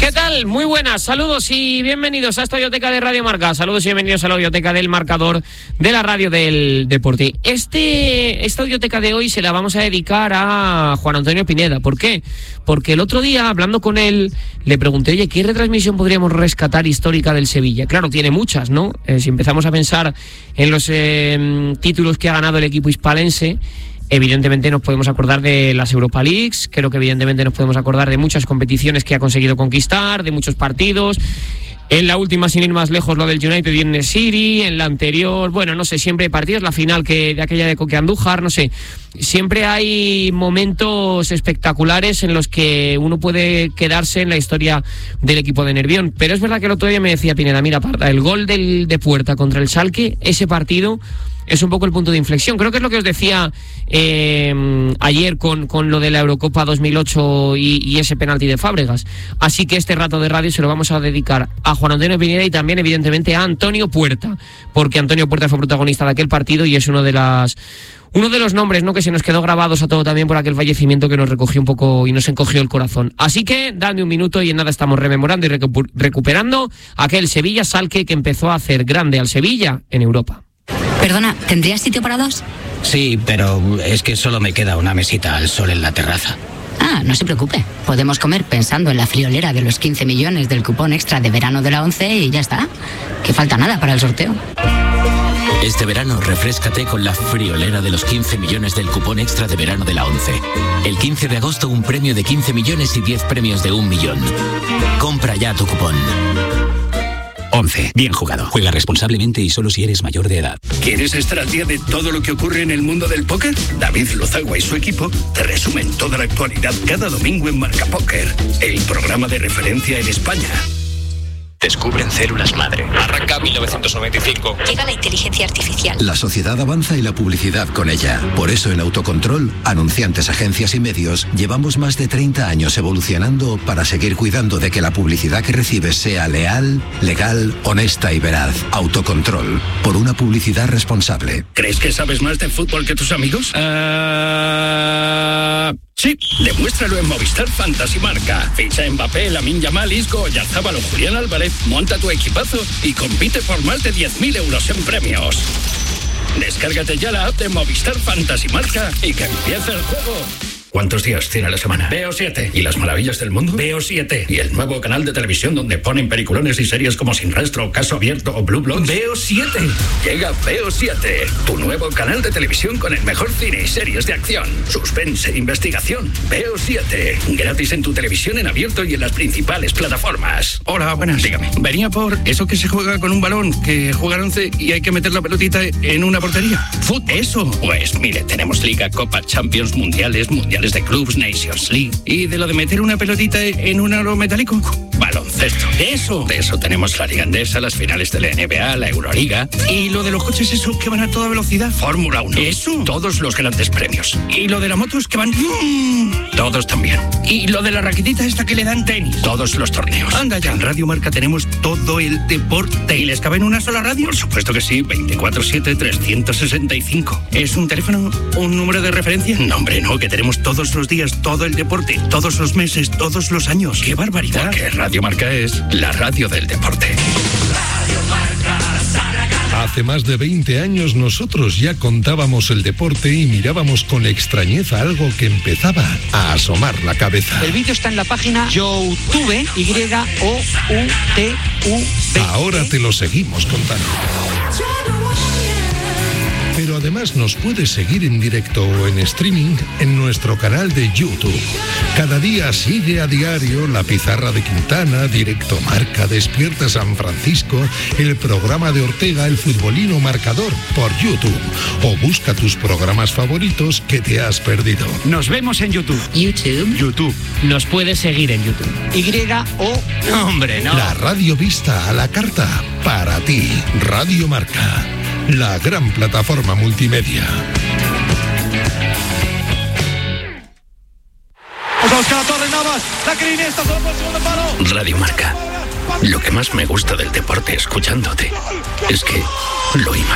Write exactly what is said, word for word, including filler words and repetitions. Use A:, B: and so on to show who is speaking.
A: ¿Qué tal? Muy buenas, saludos y bienvenidos a esta audioteca de Radio Marca. Saludos y bienvenidos a la audioteca del marcador de la radio del deporte. Este, esta audioteca de hoy se la vamos a dedicar a Juan Antonio Pineda. ¿Por qué? Porque el otro día, hablando con él, le pregunté, oye, ¿qué retransmisión podríamos rescatar histórica del Sevilla? Claro, tiene muchas, ¿no? Eh, si empezamos a pensar en los eh, títulos que ha ganado el equipo hispalense, evidentemente nos podemos acordar de las Europa Leagues, creo que evidentemente nos podemos acordar de muchas competiciones que ha conseguido conquistar, de muchos partidos. En la última, sin ir más lejos, lo del United y en City, en la anterior, bueno, no sé, siempre hay partidos, la final que de aquella de Coque Andújar, no sé. Siempre hay momentos espectaculares en los que uno puede quedarse en la historia del equipo de Nervión. Pero es verdad que el otro día me decía Pineda, mira, Parda, el gol del, de Puerta contra el Schalke, ese partido es un poco el punto de inflexión. Creo que es lo que os decía eh, ayer con, con lo de la Eurocopa dos mil ocho y, y ese penalti de Fábregas. Así que este rato de radio se lo vamos a dedicar a Juan Antonio Pineda y también, evidentemente, a Antonio Puerta, porque Antonio Puerta fue protagonista de aquel partido y es uno de las... Uno de los nombres, ¿no?, que se nos quedó grabados a todo también por aquel fallecimiento que nos recogió un poco y nos encogió el corazón. Así que, dadme un minuto y en nada estamos rememorando y recu- recuperando aquel Sevilla-Schalke que empezó a hacer grande al Sevilla en Europa.
B: Perdona, ¿tendrías sitio para dos?
C: Sí, pero es que solo me queda una mesita al sol en la terraza.
B: Ah, no se preocupe. Podemos comer pensando en la friolera de los quince millones del cupón extra de verano de la ONCE y ya está. Que falta nada para el sorteo.
D: Este verano refréscate con la friolera de los quince millones del cupón extra de verano de la ONCE. El quince de agosto un premio de quince millones y diez premios de un millón. Compra ya tu cupón.
E: once. Bien jugado. Juega responsablemente y solo si eres mayor de edad.
F: ¿Quieres estar al día de todo lo que ocurre en el mundo del póker? David Lozagua y su equipo te resumen toda la actualidad cada domingo en Marca Póker, el programa de referencia en España.
G: Descubren células madre. Arranca mil novecientos noventa y cinco.
B: Llega la inteligencia artificial.
H: La sociedad avanza y la publicidad con ella. Por eso en Autocontrol, anunciantes, agencias y medios, llevamos más de treinta años evolucionando para seguir cuidando de que la publicidad que recibes sea leal, legal, honesta y veraz. Autocontrol. Por una publicidad responsable.
F: ¿Crees que sabes más de fútbol que tus amigos? Uh... Sí, demuéstralo en Movistar Fantasy Marca. Ficha en Mbappé, Lamine Yamal, Isco, Oyarzabal o Julián Álvarez, monta tu equipazo y compite por más de diez mil euros en premios. Descárgate ya la app de Movistar Fantasy Marca y que empiece el juego. ¿Cuántos días tiene la semana? Veo siete. ¿Y las maravillas del mundo? Veo siete. ¿Y el nuevo canal de televisión donde ponen peliculones y series como Sin Rastro, Caso Abierto o Blue Bloods? Veo siete. Llega Veo siete, tu nuevo canal de televisión con el mejor cine y series de acción, suspense e investigación. Veo siete. Gratis en tu televisión en abierto y en las principales plataformas. Hola, buenas. Dígame. Venía por eso que se juega con un balón, que juegan once y hay que meter la pelotita en una portería. ¿Fútbol? Eso. Pues mire, tenemos Liga, Copa, Champions, Mundiales, Mundiales de Clubs, Nations League. ¿Y de lo de meter una pelotita en un aro metálico? Baloncesto. Eso. De eso tenemos la Liga Endesa, las finales de la N B A, la Euroliga. ¿Y lo de los coches esos que van a toda velocidad? Fórmula uno. Eso. Todos los grandes premios. ¿Y lo de las motos que van? ¡Mmm! Todos también. ¿Y lo de la raquetita esta que le dan tenis? Todos los torneos. Anda ya. En Radio Marca tenemos todo el deporte. ¿Y les cabe en una sola radio? Por supuesto que sí. veinticuatro siete, trescientos sesenta y cinco. ¿Es un teléfono? ¿Un número de referencia? No, hombre, no, que tenemos todo todos los días, todo el deporte, todos los meses, todos los años. ¡Qué barbaridad! Porque Radio Marca es la radio del deporte. Radio Marca,
I: Hace más de veinte años nosotros ya contábamos el deporte y mirábamos con extrañeza algo que empezaba a asomar la cabeza.
J: El vídeo está en la página YouTube, Y O U T U B.
I: Ahora te lo seguimos contando. Pero además nos puedes seguir en directo o en streaming en nuestro canal de YouTube. Cada día sigue a diario La Pizarra de Quintana, Directo Marca, Despierta San Francisco, el programa de Ortega, El Futbolino Marcador, por YouTube. O busca tus programas favoritos que te has perdido.
J: Nos vemos en YouTube.
B: YouTube.
J: YouTube.
A: Nos puedes seguir en YouTube.
J: Y O...
A: No, hombre, no.
I: La radio vista a la carta, para ti. Radio Marca. La gran plataforma multimedia.
F: Radio Marca. Lo que más me gusta del deporte escuchándote es que lo imaginas.